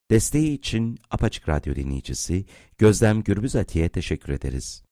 Desteği için Apaçık Radyo dinleyicisi Gözlem Gürbüz Ati'ye teşekkür ederiz.